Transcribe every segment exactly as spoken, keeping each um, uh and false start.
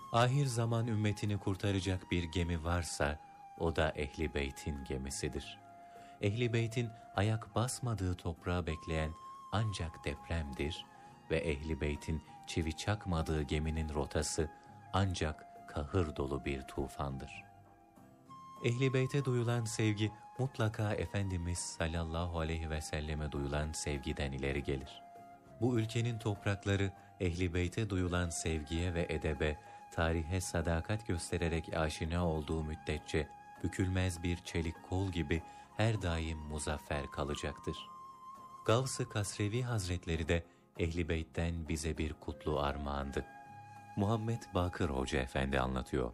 Ahir zaman ümmetini kurtaracak bir gemi varsa, o da Ehl-i Beyt'in gemisidir. Ehl-i Beyt'in ayak basmadığı toprağı bekleyen ancak depremdir ve Ehl-i Beyt'in çivi çakmadığı geminin rotası ancak kahır dolu bir tufandır. Ehl-i Beyt'e duyulan sevgi mutlaka Efendimiz sallallahu aleyhi ve selleme duyulan sevgiden ileri gelir. Bu ülkenin toprakları Ehl-i Beyt'e duyulan sevgiye ve edebe, tarihe sadakat göstererek aşina olduğu müddetçe bükülmez bir çelik kol gibi her daim muzaffer kalacaktır. Gavs-ı Kasrevi Hazretleri de Ehl-i Beyt'ten bize bir kutlu armağandı. Muhammed Bakır Hoca Efendi anlatıyor.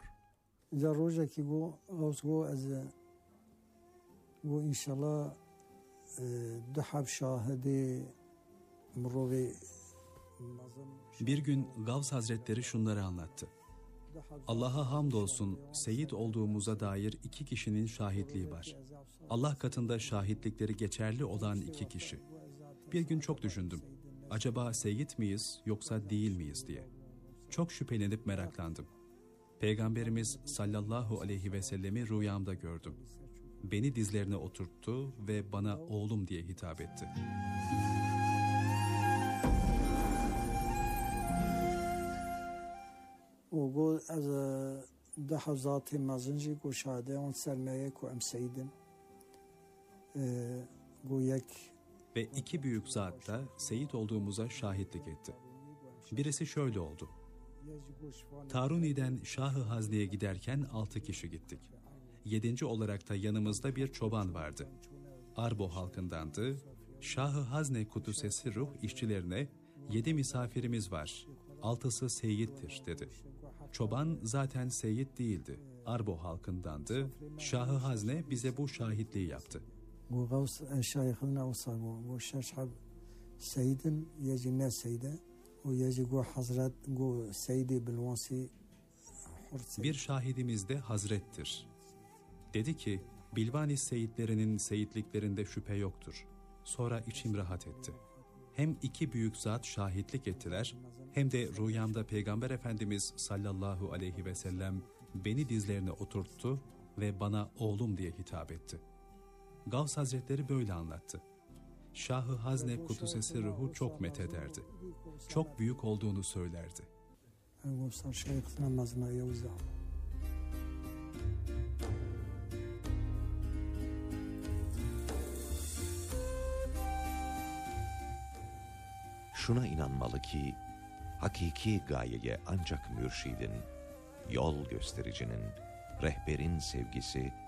Bir gün Gavs Hazretleri şunları anlattı. Allah'a hamdolsun, seyit olduğumuza dair iki kişinin şahitliği var. Allah katında şahitlikleri geçerli olan iki kişi. Bir gün çok düşündüm. Acaba seyit miyiz yoksa değil miyiz diye. Çok şüphelenip meraklandım. Peygamberimiz sallallahu aleyhi ve sellemi rüyamda gördüm. Beni dizlerine oturttu ve bana oğlum diye hitap etti. وقول از ده حضات مزنجی گوشاده اون سرمایه کو ام سیدم گویک. Ve iki büyük zat da seyit olduğumuza şahitlik etti. Birisi şöyle oldu. Taruni'den Şah-ı Hazne'ye giderken altı kişi gittik. Yedinci olarak da yanımızda bir çoban vardı. Arbo halkındandı. Şah-ı Hazne Kudüs'esi ruh işçilerine yedi misafirimiz var. Altısı seyittir dedi. Çoban zaten seyit değildi. Arbo halkındandı. Şah-ı Hazne bize bu şahitliği yaptı. Bu Gavs şeyhine olsa bu şahab seydin yeci ne seyde o yeci go hazret go seydi bilvansi. Bir şahidimiz de hazrettir. Dedi ki Bilvani seyitlerinin seyitliklerinde şüphe yoktur. Sonra içim rahat etti. Hem iki büyük zat şahitlik ettiler, hem de rüyamda Peygamber Efendimiz sallallahu aleyhi ve sellem beni dizlerine oturttu ve bana oğlum diye hitap etti. Gavs Hazretleri böyle anlattı. Şah-ı Hazne Kudüs'esi ruhu çok methederdi. Çok büyük olduğunu söylerdi. Şuna inanmalı ki, hakiki gayeye ancak mürşidin, yol göstericinin, rehberin sevgisi